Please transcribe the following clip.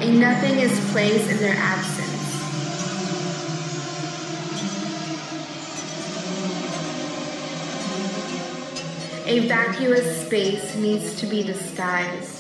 A nothing is placed in their absence. A vacuous space needs to be disguised.